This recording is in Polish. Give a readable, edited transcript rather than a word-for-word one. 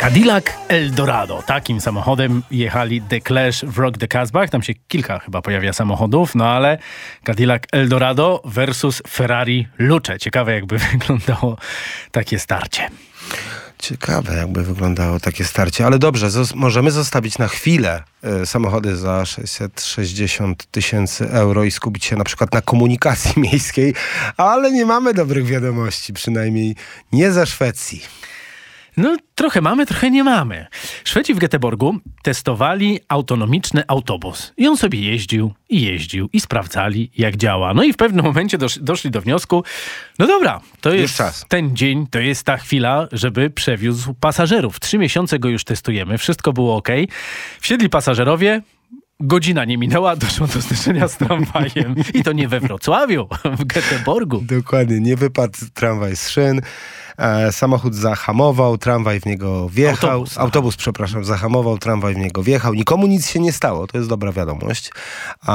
Cadillac Eldorado. Takim samochodem jechali The Clash w Rock the Casbah. Tam się kilka chyba pojawia samochodów, no ale Cadillac Eldorado versus Ferrari Luce. Ciekawe, jakby wyglądało takie starcie. Ciekawe, jakby wyglądało takie starcie. Ale dobrze, możemy zostawić na chwilę samochody za 660 000 euro i skupić się na przykład na komunikacji miejskiej, ale nie mamy dobrych wiadomości, przynajmniej nie ze Szwecji. No, trochę mamy, trochę nie mamy. Szwedzi w Göteborgu testowali autonomiczny autobus. I on sobie jeździł i sprawdzali, jak działa. No i w pewnym momencie doszli do wniosku, no dobra, to jest ten dzień, to jest ta chwila, żeby przewiózł pasażerów. 3 miesiące go już testujemy, wszystko było okej. Wsiedli pasażerowie, godzina nie minęła, doszło do zderzenia z tramwajem. I to nie we Wrocławiu, w Göteborgu. Dokładnie, nie wypadł tramwaj z szyn. Samochód zahamował, tramwaj w niego wjechał. Autobus, zahamował, tramwaj w niego wjechał. Nikomu nic się nie stało, to jest dobra wiadomość.